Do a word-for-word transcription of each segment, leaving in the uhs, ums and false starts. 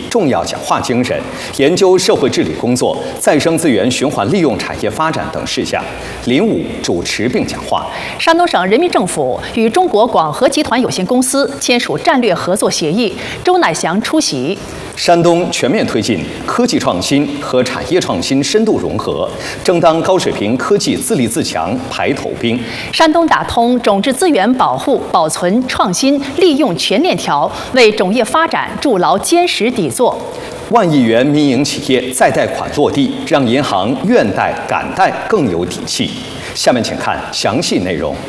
重要讲话精神，研究社会治理工作、再生资源循环利用产业发展等事项。林武主持并讲话。 山东省人民政府与中国广核集团有限公司签署战略合作协议，周乃祥出席。 山东全面推进科技创新和产业创新深度融合，争当高水平科技自立自强排头兵。 山东打通种质资源保护、保存、创新、利用全链条，为种业发展筑牢坚实底座。 万亿元民营企业再贷款落地，让银行愿贷敢贷更有底气。下面请看详细内容。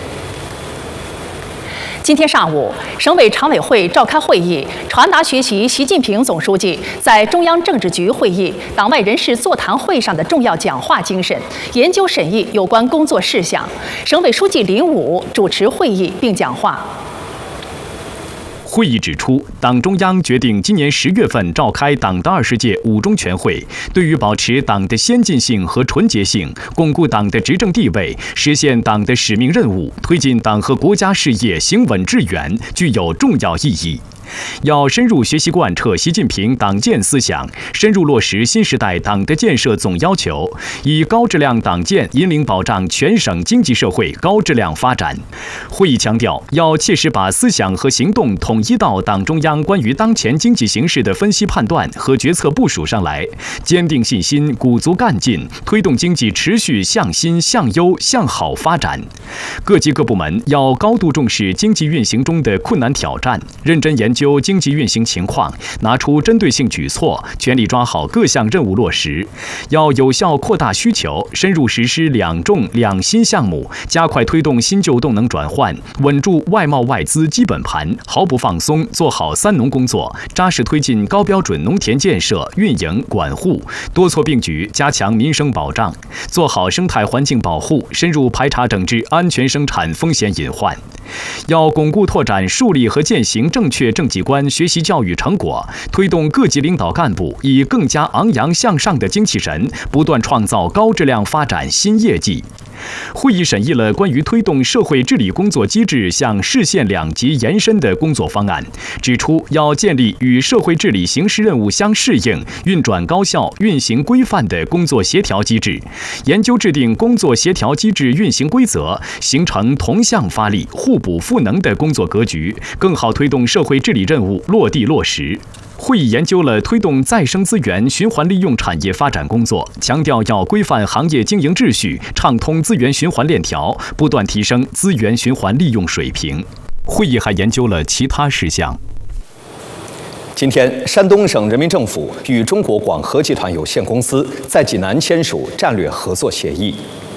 今天上午，省委常委会召开会议，传达学习习近平总书记在中央政治局会议、党外人士座谈会上的重要讲话精神，研究审议有关工作事项。省委书记林武主持会议并讲话。 会议指出，党中央决定今年十月份召开党的二十届五中全会，对于保持党的先进性和纯洁性，巩固党的执政地位，实现党的使命任务，推进党和国家事业行稳致远，具有重要意义。要深入学习贯彻习近平党建思想，深入落实新时代党的建设总要求，以高质量党建引领保障全省经济社会高质量发展。会议强调，要切实把思想和行动统一到党中央关于当前经济形势的分析判断和决策部署上来，坚定信心，鼓足干劲，推动经济持续向新、向优、向好发展。各级各部门要高度重视经济运行中的困难挑战，认真研究究经济运行情况，拿出针对性举措，全力抓好各项任务落实。要有效扩大需求，深入实施两重两新项目，加快推动新旧动能转换，稳住外贸外资基本盘，毫不放松做好三农工作，扎实推进高标准农田建设、运营、管护，多措并举加强民生保障，做好生态环境保护，深入排查整治安全生产风险隐患。要巩固拓展树立和践行正确政绩观学习教育成果，推动各级领导干部以更加昂扬向上的精气神，不断创造高质量发展新业绩。会议审议了关于推动社会治理工作机制向市县两级延伸的工作方案，指出要建立与社会治理形势任务相适应、运转高效、运行规范的工作协调机制，研究制定工作协调机制运行规则，形成同向发力、互补赋能的工作格局，更好推动社会治理任务落地落实。会议研究了推动再生资源循环利用产业发展工作，强调要规范行业经营秩序，畅通资源循环链条，不断提升资源循环利用水平。会议还研究了其他事项。 今天，山东省人民政府与中国广核集团有限公司在济南签署战略合作协议。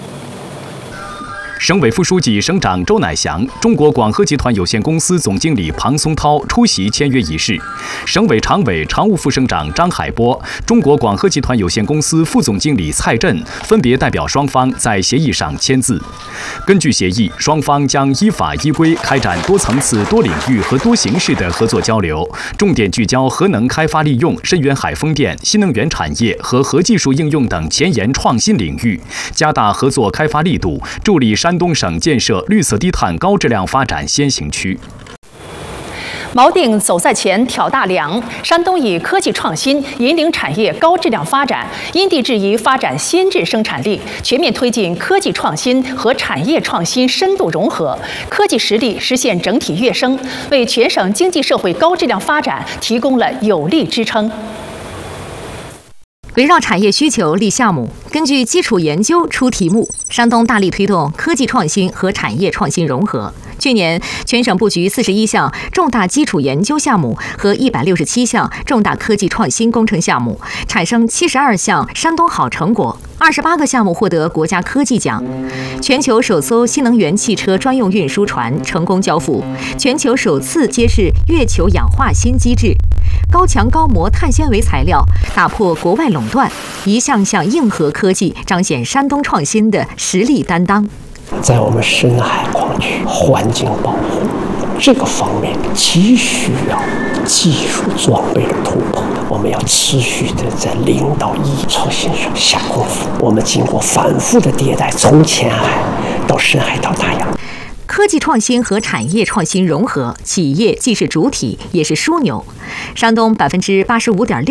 省委副书记、省长周乃祥、中国广核集团有限公司总经理庞松涛出席签约仪式。省委常委、常务副省长张海波、中国广核集团有限公司副总经理蔡振分别代表双方在协议上签字。根据协议，双方将依法依规开展多层次、多领域和多形式的合作交流，重点聚焦核能开发利用、深远海风电、新能源产业和核技术应用等前沿创新领域，加大合作开发力度，助力山东省建设绿色低碳高质量发展先行区。 锚定走在前、挑大梁，山东以科技创新引领产业高质量发展，因地制宜发展先质生产力，全面推进科技创新和产业创新深度融合，科技实力实现整体跃升，为全省经济社会高质量发展提供了有力支撑。 围绕产业需求立项目，根据基础研究出题目。山东大力推动科技创新和产业创新融合。去年，全省布局四十一项重大基础研究项目和一百六十七项重大科技创新工程项目，产生七十二项山东好成果，二十八个项目获得国家科技奖。全球首艘新能源汽车专用运输船成功交付，全球首次揭示月球氧化新机制。高强高膜碳纤维材料打破国外垄断，一项项硬核科技彰显山东创新的实力担当。 在我们深海矿区环境保护这个方面，急需要技术装备的突破。我们要持续的在领导意义创新上下功夫。我们经过反复的迭代，从浅海到深海到大洋。 科技创新和产业创新融合，企业既是主体也是枢纽。山东百分之八十五点六